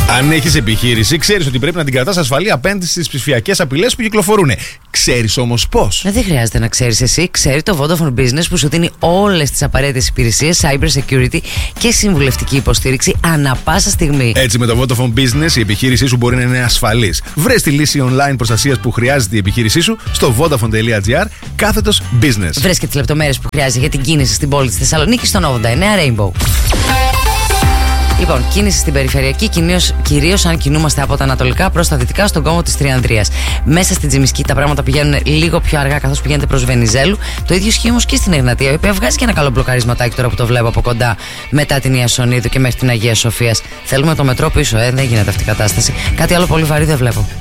Αν έχεις επιχείρηση, ξέρεις ότι πρέπει να την κρατάς ασφαλή απέναντι στις ψηφιακές απειλές που κυκλοφορούν. Ξέρεις όμως πώς? Δεν χρειάζεται να ξέρεις εσύ. Ξέρει το Vodafone Business που σου δίνει όλες τις απαραίτητες υπηρεσίες, cyber security και συμβουλευτική υποστήριξη ανά πάσα στιγμή. Έτσι, με το Vodafone Business η επιχείρησή σου μπορεί να είναι ασφαλής. Βρες τη λύση online προστασίας που χρειάζεται η επιχείρησή σου στο vodafone.gr/business. Βρες και τις λεπτομέρειες που χρειάζεται για την κίνηση στην πόλη της Θεσσαλονίκης στον 89 Rainbow. Λοιπόν, κίνηση στην περιφερειακή, κυρίως αν κινούμαστε από τα ανατολικά προς τα δυτικά στον κόμβο της Τριανδρίας. Μέσα στην Τζιμισκή τα πράγματα πηγαίνουν λίγο πιο αργά καθώς πηγαίνετε προς Βενιζέλου. Το ίδιο ισχύει όμως και στην Εγνατία, η οποία βγάζει και ένα καλό μπλοκαρισματάκι τώρα που το βλέπω από κοντά μετά την Ιασονίδου και μέχρι την Αγία Σοφίας. Θέλουμε το μετρό πίσω, δεν γίνεται αυτή η κατάσταση. Κάτι άλλο πολύ βαρύ δεν βλέπω.